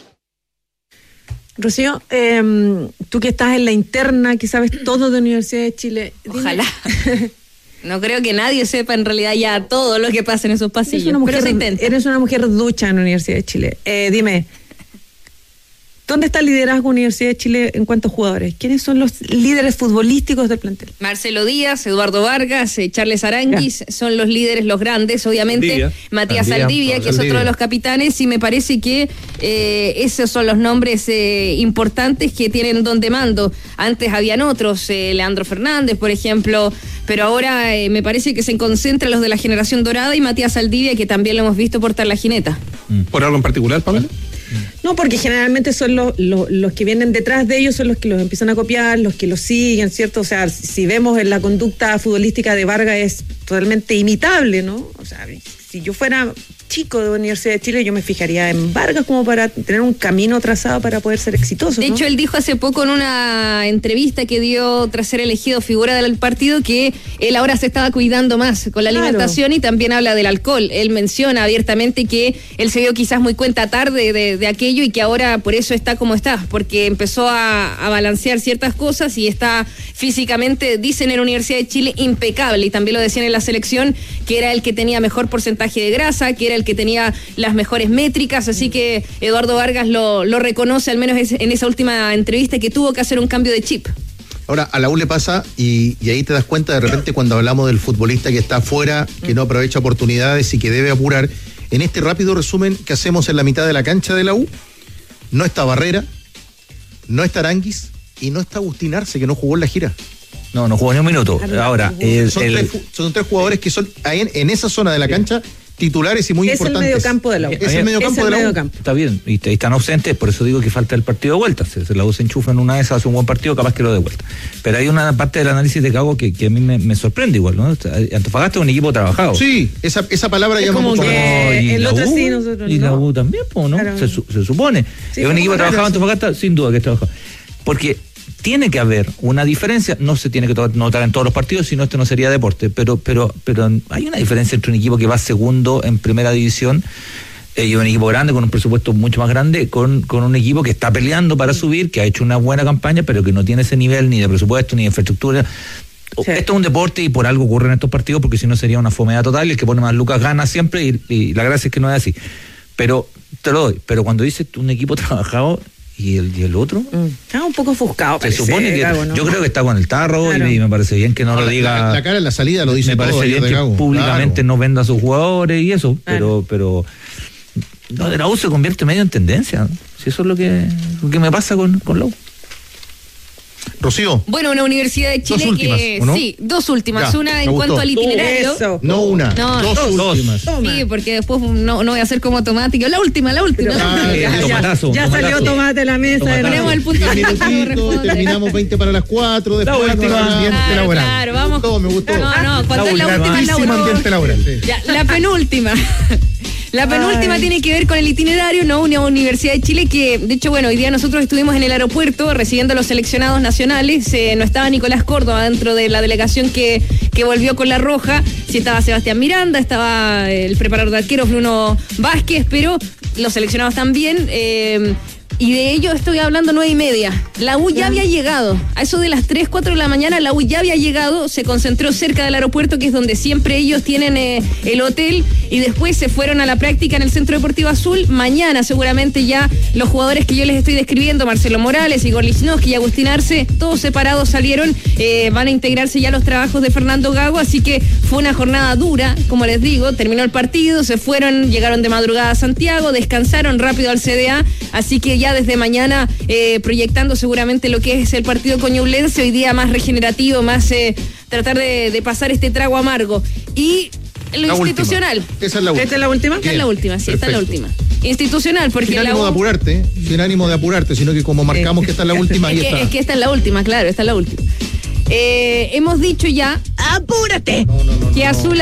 Rocío, tú que estás en la interna, que sabes todo de Universidad de Chile. Ojalá. No creo que nadie sepa en realidad ya todo lo que pasa en esos pasillos. Eres una mujer ducha en la Universidad de Chile. Dime, ¿dónde está el liderazgo de Universidad de Chile en cuanto a jugadores? ¿Quiénes son los líderes futbolísticos del plantel? Marcelo Díaz, Eduardo Vargas, Charles Aranguis, son los líderes, los grandes, obviamente. Matías Saldivia, que es otro de los capitanes, y me parece que esos son los nombres importantes que tienen don de mando. Antes habían otros, Leandro Fernández, por ejemplo, pero ahora me parece que se concentran los de la generación dorada y Matías Saldivia, que también lo hemos visto portar la jineta. ¿Por algo en particular, Pamela? No, porque generalmente son los que vienen detrás de ellos, son los que los empiezan a copiar, los que los siguen, ¿cierto? O sea, si vemos en la conducta futbolística de Vargas es totalmente imitable, ¿no? O sea, si yo fuera chico de la Universidad de Chile, yo me fijaría en Vargas como para tener un camino trazado para poder ser exitoso, ¿no? De hecho, él dijo hace poco en una entrevista que dio tras ser elegido figura del partido que él ahora se estaba cuidando más con la alimentación y también habla del alcohol. Él menciona abiertamente que él se dio quizás muy cuenta tarde de aquello y que ahora por eso está como está, porque empezó a balancear ciertas cosas y está físicamente, dicen en la Universidad de Chile, impecable, y también lo decían en la selección, que era el que tenía mejor porcentaje de grasa, que era el que tenía las mejores métricas, así que Eduardo Vargas lo reconoce, al menos en esa última entrevista, que tuvo que hacer un cambio de chip. Ahora, a la U le pasa, y ahí te das cuenta de repente cuando hablamos del futbolista que está afuera, que no aprovecha oportunidades y que debe apurar. En este rápido resumen que hacemos en la mitad de la cancha de la U, no está Barrera, no está Aranguis y no está Agustín Arce, que no jugó en la gira. No jugó ni un minuto. Ahora, son tres jugadores que son en esa zona de la cancha titulares y muy importantes. Es el mediocampo de la U. Es el mediocampo de la U. Está bien, y están ausentes, por eso digo que falta el partido de vuelta. Si la U se enchufa en una de esas, hace un buen partido, capaz que lo de vuelta. Pero hay una parte del análisis de Gago que a mí me sorprende igual, ¿no? Antofagasta es un equipo trabajado. Sí, esa palabra llama mucho. Y el otro sí, nosotros y la U también, ¿no? Claro. Se supone. Sí, es un equipo trabajado, Antofagasta, sin duda que es trabajado. Porque tiene que haber una diferencia, no se tiene que notar en todos los partidos, si no esto no sería deporte, pero hay una diferencia entre un equipo que va segundo en primera división y un equipo grande, con un presupuesto mucho más grande, con un equipo que está peleando para subir, que ha hecho una buena campaña, pero que no tiene ese nivel ni de presupuesto, ni de infraestructura. Sí. Esto es un deporte y por algo ocurre en estos partidos, porque si no sería una fomedad total, y el que pone más lucas gana siempre, y la gracia es que no es así. Pero te lo doy, pero cuando dices un equipo trabajado, ¿y el otro? Está un poco ofuscado. Se supone que Gago, ¿no? Yo creo que está con el tarro, claro. y me parece bien que no lo diga. La cara en la salida lo dice. Me parece bien que Gago, públicamente no venda a sus jugadores y eso, claro. pero no, la U se convierte medio en tendencia, ¿no? Si eso es lo que me pasa con la U. Rocío. Bueno, una universidad de Chile dos últimas, que ¿o no? Sí, dos últimas. Ya, Una en me cuanto gustó. al itinerario. Eso. No una, No, dos últimas. Sí, porque después no voy a hacer como automático. La última. Tomatazo. Salió tomate a la mesa. Tomatazo. Ponemos el punto 10 que minutitos, corresponde. terminamos 20 para las 4, La después última. nos ambiente laboral. Claro, vamos. Me gustó. No, cuando es la última, es la Grandísimo ambiente laboral. Sí. Ya, la penúltima. La penúltima tiene que ver con el itinerario, ¿no? Una Universidad de Chile que, de hecho, bueno, hoy día nosotros estuvimos en el aeropuerto recibiendo a los seleccionados nacionales. No estaba Nicolás Córdoba dentro de la delegación que volvió con la Roja. Sí estaba Sebastián Miranda, estaba el preparador de arqueros Bruno Vázquez, pero los seleccionados también. Y de ello estoy hablando 9:30. La U ya había llegado. A eso de las 3, 4 de la mañana, la U ya había llegado, se concentró cerca del aeropuerto, que es donde siempre ellos tienen el hotel, y después se fueron a la práctica en el Centro Deportivo Azul. Mañana seguramente ya los jugadores que yo les estoy describiendo, Marcelo Morales, Igor Lichnowsky y Agustín Arce, todos separados salieron, van a integrarse ya los trabajos de Fernando Gago, así que fue una jornada dura, como les digo, terminó el partido, se fueron, llegaron de madrugada a Santiago, descansaron rápido al CDA, así que ya desde mañana proyectando seguramente lo que es el partido con Ñublense, hoy día más regenerativo, más tratar de pasar este trago amargo. Y lo la institucional. Última. Esa es la última. ¿Esta es la última? Esta es la última, sí, esta es la última. Institucional, porque Sin la ánimo U... de apurarte, sin ánimo de apurarte, sino que como marcamos que esta es la última, ahí está. Es que esta es la última, claro, esta es la última. Hemos dicho ya, ¡apúrate! Que Azul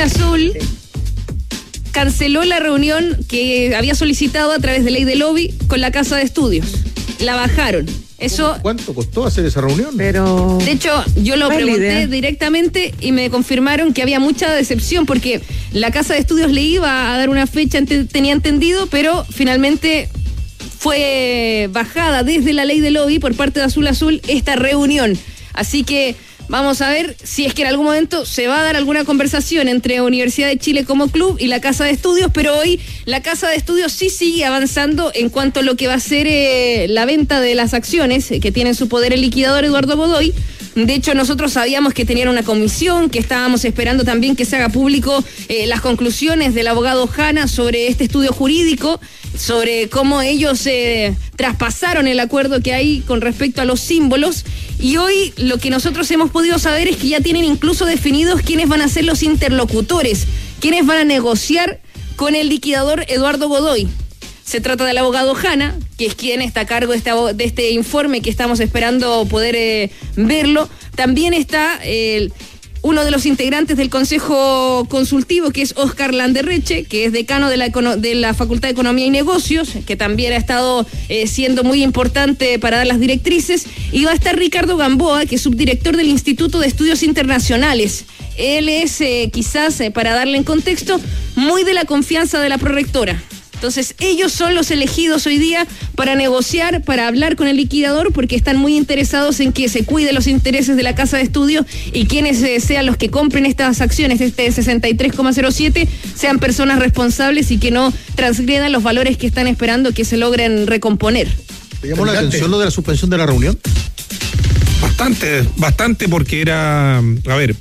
canceló la reunión que había solicitado a través de ley de lobby con la Casa de Estudios. La bajaron. Eso. ¿Cuánto costó hacer esa reunión? Pero... De hecho, yo lo pregunté directamente y me confirmaron que había mucha decepción porque la Casa de Estudios le iba a dar una fecha, tenía entendido, pero finalmente fue bajada desde la ley de lobby por parte de Azul esta reunión. Así que vamos a ver si es que en algún momento se va a dar alguna conversación entre Universidad de Chile como club y la Casa de Estudios, pero hoy la Casa de Estudios sí sigue avanzando en cuanto a lo que va a ser la venta de las acciones que tiene en su poder el liquidador Eduardo Godoy. De hecho, nosotros sabíamos que tenían una comisión, que estábamos esperando también que se haga público las conclusiones del abogado Jana sobre este estudio jurídico, sobre cómo ellos traspasaron el acuerdo que hay con respecto a los símbolos. Y hoy lo que nosotros hemos podido saber es que ya tienen incluso definidos quiénes van a ser los interlocutores, quiénes van a negociar con el liquidador Eduardo Godoy. Se trata del abogado Jana, que es quien está a cargo de este informe que estamos esperando poder verlo. También está uno de los integrantes del Consejo Consultivo, que es Óscar Landerreche, que es decano de la Facultad de Economía y Negocios, que también ha estado siendo muy importante para dar las directrices. Y va a estar Ricardo Gamboa, que es subdirector del Instituto de Estudios Internacionales. Él es, quizás, para darle en contexto, muy de la confianza de la prorectora. Entonces, ellos son los elegidos hoy día para negociar, para hablar con el liquidador, porque están muy interesados en que se cuiden los intereses de la Casa de Estudios y quienes sean los que compren estas acciones, este 63,07, sean personas responsables y que no transgredan los valores que están esperando que se logren recomponer. ¿Te llamó la atención lo de la suspensión de la reunión? Bastante, porque era, a ver,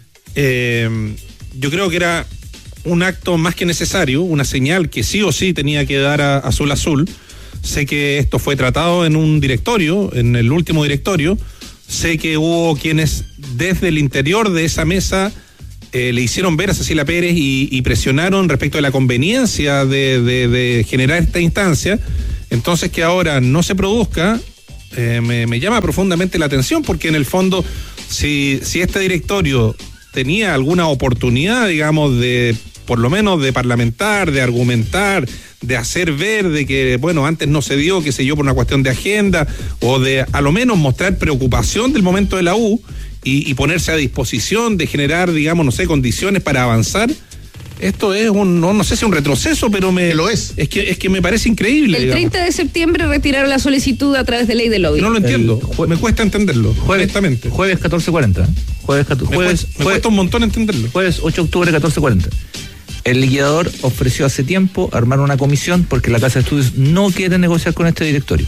yo creo que era un acto más que necesario, una señal que sí o sí tenía que dar a Azul. Sé que esto fue tratado en un directorio, en el último directorio. Sé que hubo quienes desde el interior de esa mesa le hicieron ver a Cecilia Pérez y presionaron respecto de la conveniencia de generar esta instancia. Entonces, que ahora no se produzca, me llama profundamente la atención, porque en el fondo, si este directorio tenía alguna oportunidad, digamos, de por lo menos de parlamentar, de argumentar, de hacer ver de que, bueno, antes no se dio, qué sé yo, por una cuestión de agenda, o de a lo menos mostrar preocupación del momento de la U y ponerse a disposición de generar, digamos, no sé, condiciones para avanzar. Esto es no sé si un retroceso, pero lo es. Es que me parece increíble. El 30 de septiembre retiraron la solicitud a través de ley de lobby. No lo entiendo. Me cuesta entenderlo. Honestamente. Jueves 14:40. Me cuesta un montón entenderlo. Jueves 8 de octubre 14:40. El liquidador ofreció hace tiempo armar una comisión porque la Casa de Estudios no quiere negociar con este directorio.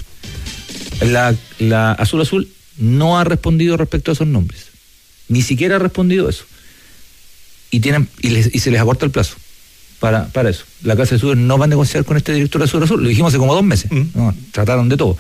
La Azul no ha respondido respecto a esos nombres. Ni siquiera ha respondido eso. Y se les acorta el plazo para eso. La Casa de Estudios no va a negociar con este director Azul. Lo dijimos hace como 2 meses. No, trataron de todo.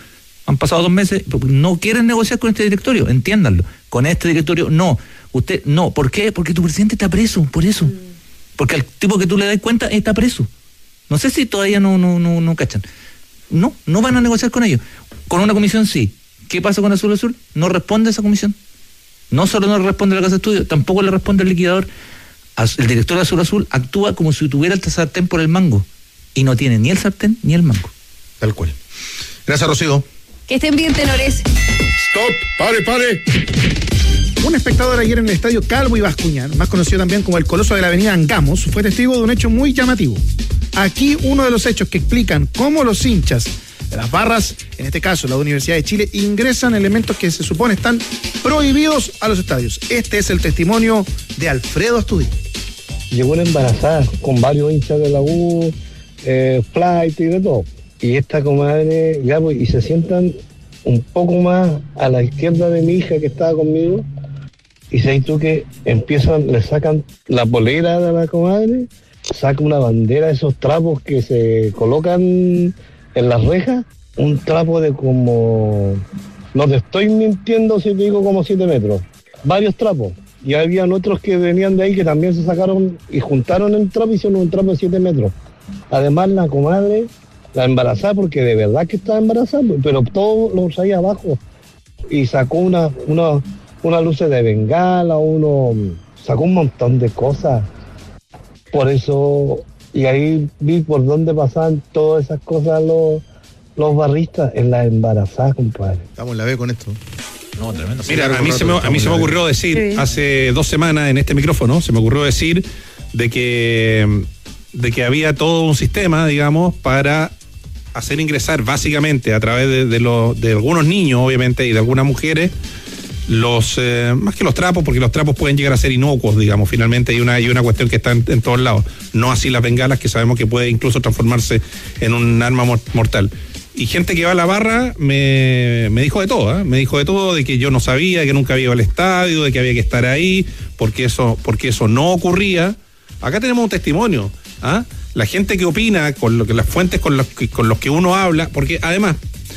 Han pasado 2 meses, no quieren negociar con este directorio, entiéndanlo. Con este directorio, no. Usted, no. ¿Por qué? Porque tu presidente está preso, por eso. Porque al tipo que tú le das cuenta está preso. No sé si todavía no cachan. No van a negociar con ellos. Con una comisión sí. ¿Qué pasa con Azul Azul? No responde esa comisión. No solo no responde la Casa de Estudio, tampoco le responde el liquidador. El director de Azul Azul actúa como si tuviera el sartén por el mango. Y no tiene ni el sartén ni el mango. Tal cual. Gracias, Rocío. Que estén bien, tenores. ¡Stop! ¡Pare! Un espectador ayer en el estadio Calvo y Bascuñán, más conocido también como el Coloso de la avenida Angamos, fue testigo de un hecho muy llamativo. Aquí uno de los hechos que explican cómo los hinchas de las barras, en este caso la Universidad de Chile, ingresan elementos que se supone están prohibidos a los estadios. Este es el testimonio de Alfredo Astudillo. Llegó una embarazada con varios hinchas de la U, flight y de todo. Y esta comadre, ya pues, y se sientan un poco más a la izquierda de mi hija que estaba conmigo. Y sabes tú que le sacan la polera de la comadre, saca una bandera de esos trapos que se colocan en las rejas, un trapo de como, no te estoy mintiendo si te digo como 7 metros, varios trapos. Y habían otros que venían de ahí que también se sacaron y juntaron el trapo y hicieron un trapo de 7 metros. Además la comadre, la embarazada, porque de verdad que estaba embarazada, pero todo lo traía abajo. Y sacó una luces de bengala, sacó un montón de cosas. Por eso, y ahí vi por dónde pasaban todas esas cosas los barristas, en las embarazadas, compadre. Estamos en la B con esto. No, tremendo. Mira, a mí se me ocurrió decir, hace 2 semanas en este micrófono, se me ocurrió decir de que había todo un sistema, digamos, para hacer ingresar básicamente a través de algunos niños, obviamente, y de algunas mujeres, más que los trapos, porque los trapos pueden llegar a ser inocuos, digamos, finalmente hay una cuestión que está en todos lados, no así las bengalas, que sabemos que puede incluso transformarse en un arma mortal. Y gente que va a la barra me dijo de todo, me dijo de todo, de que yo no sabía, que nunca había ido al estadio, de que había que estar ahí, porque eso no ocurría. Acá tenemos un testimonio, la gente que opina, las fuentes con los que uno habla, porque además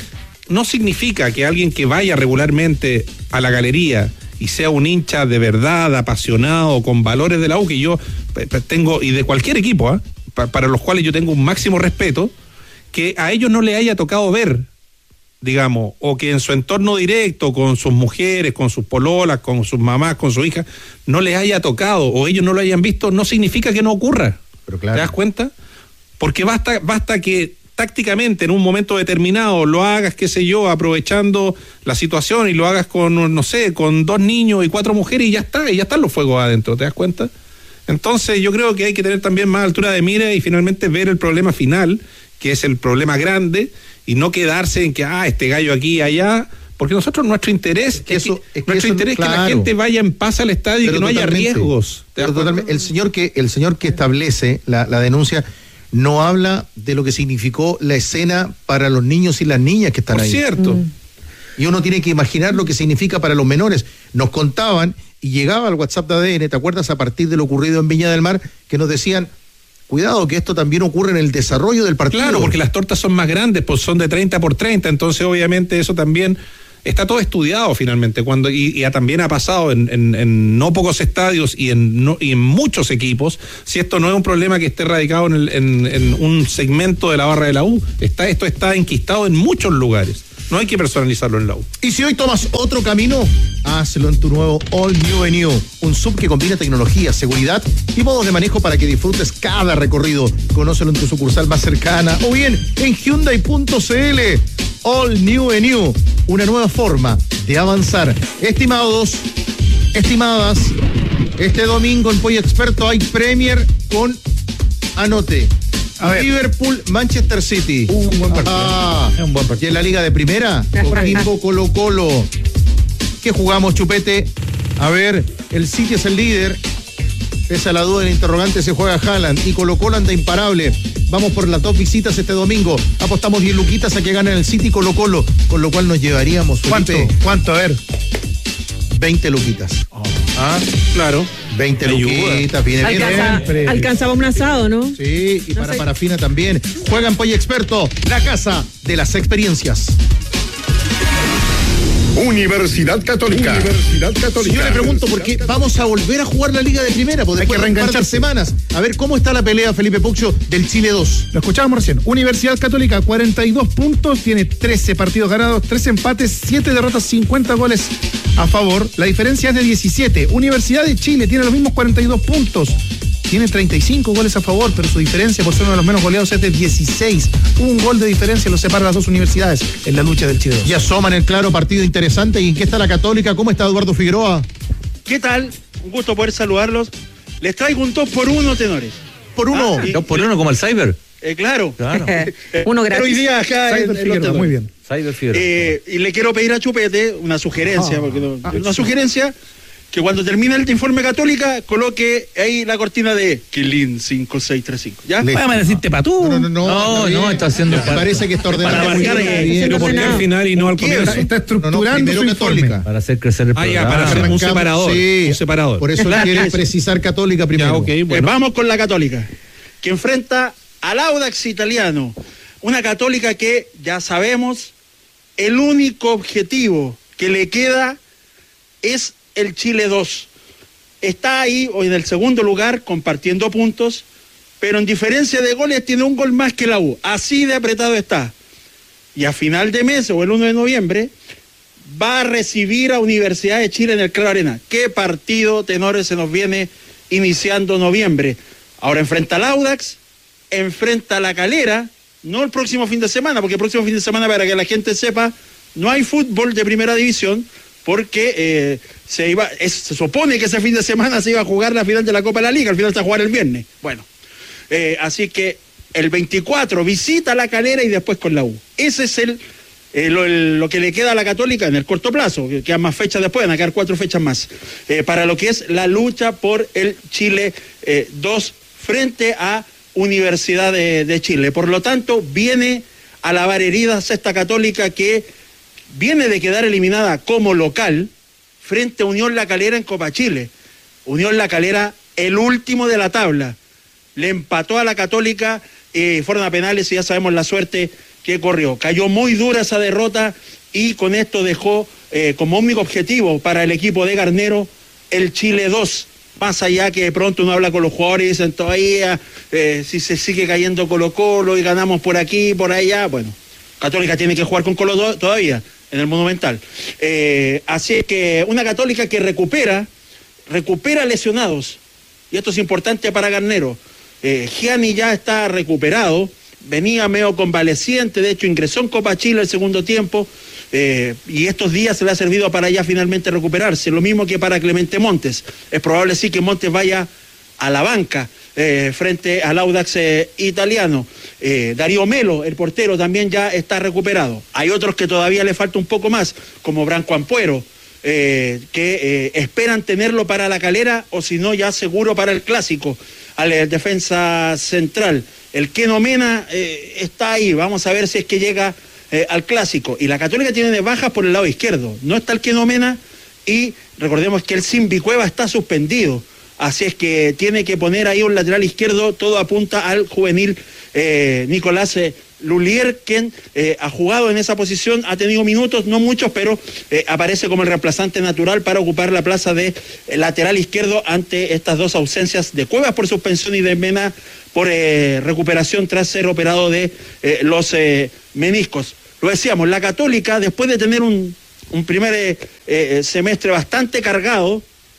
no significa que alguien que vaya regularmente a la galería y sea un hincha de verdad, apasionado, con valores de la U, que yo tengo, y de cualquier equipo, para los cuales yo tengo un máximo respeto, que a ellos no les haya tocado ver, digamos, o que en su entorno directo, con sus mujeres, con sus pololas, con sus mamás, con su hija, no les haya tocado, o ellos no lo hayan visto, no significa que no ocurra. Pero claro. ¿Te das cuenta? Porque basta que tácticamente en un momento determinado lo hagas, qué sé yo, aprovechando la situación, y lo hagas con, no sé, con 2 niños y 4 mujeres, y ya están los fuegos adentro, ¿te das cuenta? Entonces yo creo que hay que tener también más altura de mira y finalmente ver el problema final, que es el problema grande, y no quedarse en que, este gallo aquí y allá, porque nuestro interés es que la gente vaya en paz al estadio, pero y que no haya riesgos. Pero totalmente, el señor que establece la denuncia no habla de lo que significó la escena para los niños y las niñas que están ahí. Por cierto. Y uno tiene que imaginar lo que significa para los menores. Nos contaban, y llegaba al WhatsApp de ADN, ¿te acuerdas? A partir de lo ocurrido en Viña del Mar, que nos decían, cuidado que esto también ocurre en el desarrollo del partido. Claro, porque las tortas son más grandes, pues son de 30 por 30, entonces obviamente eso también está todo estudiado finalmente, y también ha pasado en no pocos estadios y en muchos equipos. Si esto no es un problema que esté radicado en un segmento de la barra de la U, esto está enquistado en muchos lugares. No hay que personalizarlo en la U. Y si hoy tomas otro camino, hazlo en tu nuevo All New Venue, un sub que combina tecnología, seguridad y modos de manejo para que disfrutes cada recorrido. Conócelo en tu sucursal más cercana o bien en Hyundai.cl. All New Venue, una nueva forma de avanzar. Estimados, estimadas, este domingo en Pollo Experto hay Premier con, anote, Liverpool, Manchester City. Un buen partido. Es un buen partido. ¿Y en la Liga de Primera? Coquimbo, Colo-Colo. ¿Qué jugamos, Chupete? A ver, el City es el líder. Pese a la duda del interrogante, se juega Haaland. Y Colo-Colo anda imparable. Vamos por las 2 visitas este domingo. Apostamos 10 luquitas a que ganen el City y Colo-Colo. Con lo cual nos llevaríamos, Felipe, ¿Cuánto? A ver. 20 luquitas. Claro. 20 luquitas, viene bien. Alcanzaba un asado, ¿no? Sí, y para parafina también. Juega en Pollo Experto, la casa de las experiencias. Universidad Católica. Yo le pregunto porque vamos a volver a jugar la Liga de Primera, porque después de un par de semanas. A ver cómo está la pelea, Felipe Puccio, del Chile 2. Lo escuchábamos recién. Universidad Católica, 42 puntos, tiene 13 partidos ganados, 3 empates, 7 derrotas, 50 goles a favor. La diferencia es de 17. Universidad de Chile tiene los mismos 42 puntos. Tiene 35 goles a favor, pero su diferencia por ser uno de los menos goleados es de 16. Un gol de diferencia los separa las dos universidades en la lucha del Chile 2. Y asoman el claro partido interesante. ¿Y en qué está la Católica? ¿Cómo está Eduardo Figueroa? ¿Qué tal? Un gusto poder saludarlos. Les traigo un 2x1, tenores. ¿Por uno? 2x1 como el Cyber. Claro. Uno gratis. Pero hoy día acá Cyber Figueroa, muy bien. Cyber Figueroa. Y le quiero pedir a Chupete una sugerencia, sugerencia que cuando termine el informe Católica coloque ahí la cortina de Quilín 5635. ¿Ya? Vamos a decirte patú. No, está haciendo parece que está ordenado. Para marcar pero ¿por qué al final y no al comienzo? Está estructurando su Católica. Para hacer crecer el programa. Para hacer un separador. Sí, un separador. Por eso quiere precisar Católica primero. Ya, okay, bueno. Vamos con la Católica, que enfrenta al Audax Italiano. Una Católica que ya sabemos, el único objetivo que le queda es el Chile 2. Está ahí hoy en el segundo lugar compartiendo puntos, pero en diferencia de goles tiene un gol más que la U. Así de apretado está. Y a final de mes o el 1 de noviembre va a recibir a Universidad de Chile en el Claro Arena. ¿Qué partido, tenores, se nos viene iniciando noviembre? Ahora enfrenta al Audax, enfrenta a la Calera, no el próximo fin de semana, porque el próximo fin de semana, para que la gente sepa, no hay fútbol de primera división, porque se supone que ese fin de semana se iba a jugar la final de la Copa de la Liga, al final se va a jugar el viernes. Bueno, así que el 24 visita la Calera y después con la U. Ese es lo que le queda a la Católica en el corto plazo, que quedan más fechas después, van a quedar 4 fechas más, para lo que es la lucha por el Chile 2 frente a Universidad de Chile. Por lo tanto, viene a lavar heridas esta Católica que viene de quedar eliminada como local frente a Unión La Calera en Copa Chile. Unión La Calera, el último de la tabla, le empató a la Católica, fueron a penales y ya sabemos la suerte que corrió. Cayó muy dura esa derrota y con esto dejó como único objetivo para el equipo de Garnero el Chile 2. Más allá que de pronto uno habla con los jugadores y dicen todavía si se sigue cayendo Colo-Colo y ganamos por aquí, por allá, bueno, Católica tiene que jugar con Colo todavía en el Monumental. Así es que una Católica que recupera lesionados, y esto es importante para Garnero. Gianni ya está recuperado, venía medio convaleciente, de hecho ingresó en Copa Chile el segundo tiempo, y estos días se le ha servido para ya finalmente recuperarse, lo mismo que para Clemente Montes. Es probable sí que Montes vaya a la banca frente al Audax italiano. Darío Melo, el portero, también ya está recuperado. Hay otros que todavía le falta un poco más, como Branco Ampuero, que esperan tenerlo para la Calera, o si no ya seguro para el clásico, al defensa central. El Keno Mena está ahí, vamos a ver si es que llega al clásico. Y la Católica tiene de bajas por el lado izquierdo, no está el Keno Mena, y recordemos que el Simbi Cueva está suspendido. Así es que tiene que poner ahí un lateral izquierdo, todo apunta al juvenil Nicolás Lulier, quien ha jugado en esa posición, ha tenido minutos, no muchos, pero aparece como el reemplazante natural para ocupar la plaza de lateral izquierdo ante estas dos ausencias de Cuevas por suspensión y de Mena por recuperación tras ser operado de los meniscos. Lo decíamos, la Católica, después de tener un primer semestre bastante cargado,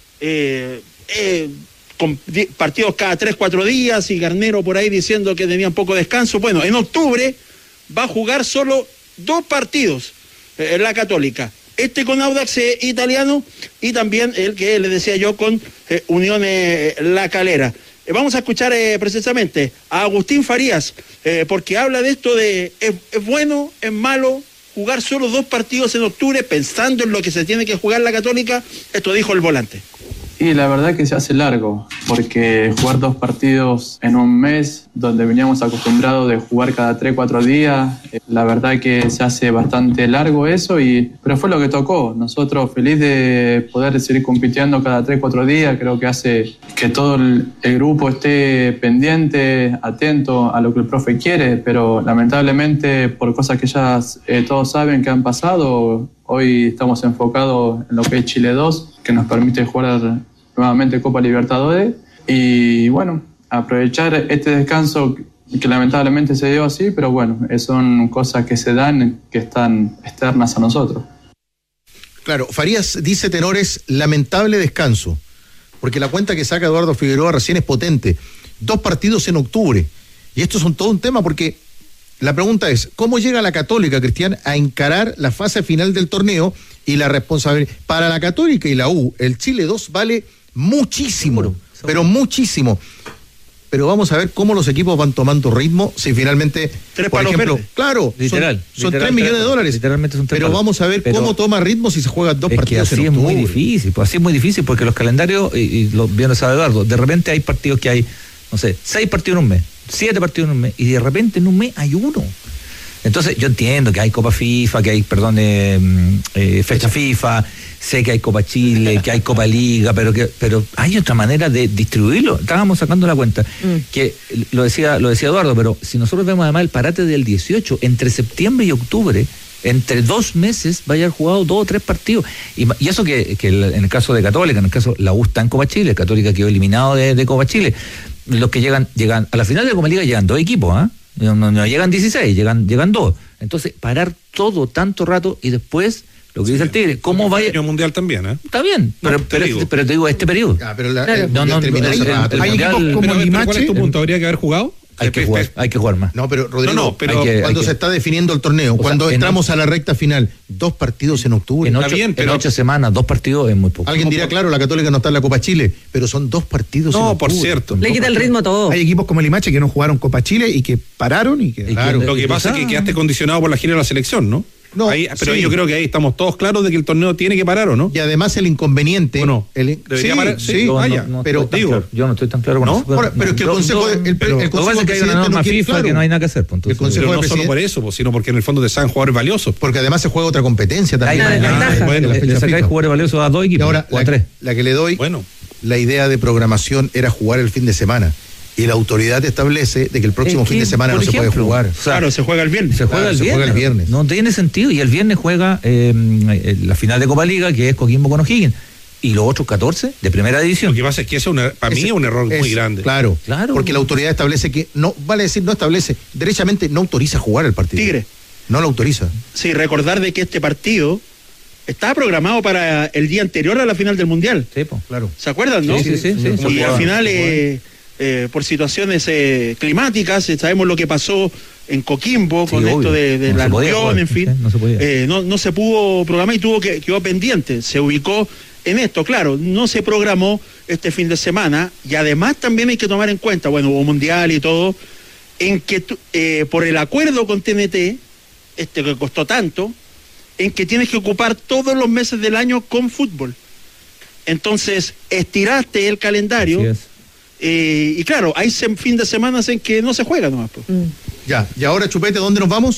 con partidos cada 3-4 días y Garnero por ahí diciendo que tenían poco descanso. Bueno, en octubre va a jugar solo 2 partidos la Católica. Con Audax italiano y también el que les decía yo con Unión La Calera. Vamos a escuchar precisamente a Agustín Farías, porque habla de esto de es bueno, es malo jugar solo 2 partidos en octubre pensando en lo que se tiene que jugar la Católica. Esto dijo el volante. Y la verdad que se hace largo, porque jugar 2 partidos en un mes, donde veníamos acostumbrados de jugar cada 3-4 días, la verdad que se hace bastante largo eso, pero fue lo que tocó. Nosotros feliz de poder seguir compitiendo cada 3-4 días, creo que hace que todo el grupo esté pendiente, atento a lo que el profe quiere, pero lamentablemente por cosas que ya todos saben que han pasado, hoy estamos enfocados en lo que es Chile 2, que nos permite jugar nuevamente Copa Libertadores y bueno, aprovechar este descanso que lamentablemente se dio así, pero bueno, son cosas que se dan, que están externas a nosotros. Claro, Farías dice, tenores, lamentable descanso, porque la cuenta que saca Eduardo Figueroa recién es potente. 2 partidos en octubre, y estos son todo un tema, porque la pregunta es, ¿cómo llega la Católica, Cristian, a encarar la fase final del torneo y la responsabilidad? Para la Católica y la U, el Chile 2 vale muchísimo, pero muchísimo. Pero vamos a ver cómo los equipos van tomando ritmo, si finalmente, por ejemplo, claro, son 3 millones de dólares, literalmente son 3 pero palos. Vamos a ver cómo toma ritmo si se juegan 2 partidos así en octubre. Es muy difícil, pues así es muy difícil, porque los calendarios, y lo bien lo sabe Eduardo, de repente hay partidos que hay, no sé, 6 partidos en un mes, 7 partidos en un mes, y de repente en un mes hay uno. Entonces yo entiendo que hay Copa FIFA, que hay, fecha FIFA, sé que hay Copa Chile, que hay Copa Liga, pero hay otra manera de distribuirlo. Estábamos sacando la cuenta, que lo decía Eduardo, pero si nosotros vemos además el parate del 18, entre septiembre y octubre, entre 2 meses va a haber jugado 2 o 3 partidos. Y eso que en el caso de Católica, en el caso la U está en Copa Chile, Católica quedó eliminado de Copa Chile. Los que llegan a la final de Copa Liga llegan 2 equipos, ¿ah? No llegan 16, llegan 2. Entonces, parar todo tanto rato y después, lo que dice el Tigre, ¿cómo vaya? El mundial también, ¿eh? Está bien, pero te digo este periodo. Hay equipos como Limache. ¿Cuál es tu punto? ¿Habría que haber jugado? Hay que jugar más. No, pero Rodrigo, cuando se está definiendo el torneo, cuando entramos a la recta final, 2 partidos en octubre. En 8 semanas, 2 partidos es muy poco. Alguien dirá, claro, la Católica no está en la Copa Chile, pero son 2 partidos en octubre. No, por cierto. Le quita el ritmo a todo. Hay equipos como Limache que no jugaron Copa Chile y que pararon y que... Claro, lo que pasa es que quedaste condicionado por la gira de la selección, ¿no? No, pero yo creo que ahí estamos todos claros de que el torneo tiene que parar, ¿o no? Y además el inconveniente... ¿O no? ¿Debería parar? Sí, vaya. Pero digo, yo no estoy tan claro con eso. Pero es que el Consejo... Lo que pasa es que hay una norma FIFA que no hay nada que hacer. El Consejo no solo por eso, sino porque en el fondo te sacan jugadores valiosos. Porque además se juega otra competencia también. Le sacáis jugadores valiosos a 2 equipos. Ahora, o a 3. La que le doy, la idea de programación era jugar el fin de semana. Y la autoridad establece de que el próximo fin de semana no se puede jugar. Claro, se juega el viernes. Se juega el viernes. No tiene sentido. Y el viernes juega la final de Copa Liga, que es Coquimbo con O'Higgins. Y los otros 14 de primera división. Lo que pasa es que eso para mí es un error muy grande. Claro. Porque la autoridad establece que, no establece, derechamente no autoriza jugar el partido. Tigre. No lo autoriza. Sí, recordar de que este partido estaba programado para el día anterior a la final del Mundial. Sí, pues, claro. ¿Se acuerdan, no? Sí. Y al final, por situaciones climáticas, sabemos lo que pasó en Coquimbo con esto de la aluvión, en fin. No se pudo programar y quedó pendiente. Se ubicó en esto, claro, no se programó este fin de semana y además también hay que tomar en cuenta, hubo Mundial y todo, en que por el acuerdo con TNT, que costó tanto, en que tienes que ocupar todos los meses del año con fútbol. Entonces, estiraste el calendario y claro, hay fin de semana en que no se juega nomás. Ya, y ahora, Chupete, ¿dónde nos vamos?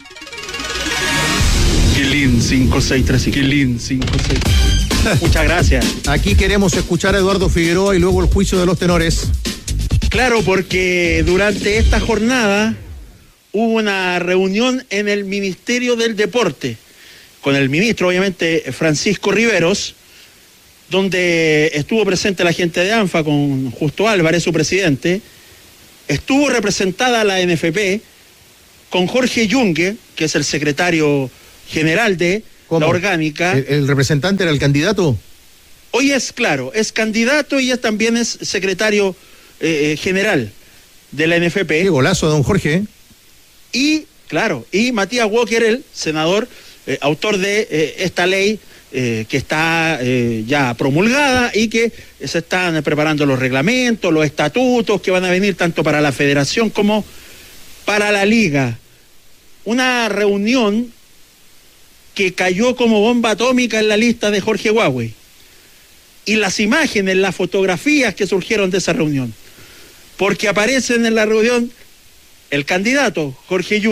Quilín 563. Quilín 563. Muchas gracias. Aquí queremos escuchar a Eduardo Figueroa y luego el juicio de los tenores. Claro, porque durante esta jornada hubo una reunión en el Ministerio del Deporte con el ministro, obviamente, Francisco Riveros, donde estuvo presente la gente de ANFA con Justo Álvarez, su presidente. Estuvo representada la NFP con Jorge Yungue, que es el secretario general de la orgánica. ¿El representante era el candidato? Hoy es candidato y también es secretario general de la NFP. Qué golazo, don Jorge. Y Matías Walker, el senador, autor de esta ley que está ya promulgada y que se están preparando los reglamentos, los estatutos que van a venir tanto para la federación como para la liga. Una reunión que cayó como bomba atómica en la lista de Jorge Huawei. y las imágenes, las fotografías que surgieron de esa reunión. Porque aparecen en la reunión el candidato Jorge Yu